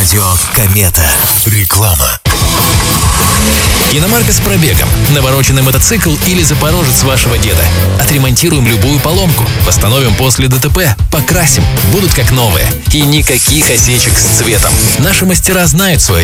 Радио Комета. Реклама. Иномарка с пробегом, навороченный мотоцикл или запорожец вашего деда. Отремонтируем любую поломку, восстановим после ДТП, покрасим, будут как новые. И никаких осечек с цветом. Наши мастера знают свое